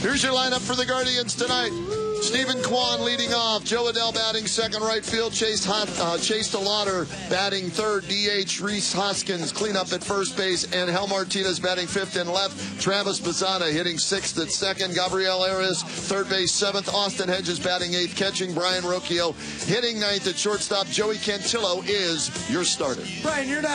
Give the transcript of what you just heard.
Here's your lineup for the Guardians tonight. Stephen Kwan leading off. Joe Adell batting second right field. Chase DeLauder batting third. DH Reese Hoskins clean up at first base. And Hal Martinez batting fifth and left. Travis Bazzana hitting sixth at second. Gabriel Arias third base seventh. Austin Hedges batting eighth. Catching Brian Rocchio hitting ninth at shortstop. Joey Cantillo is your starter. Brian, you're not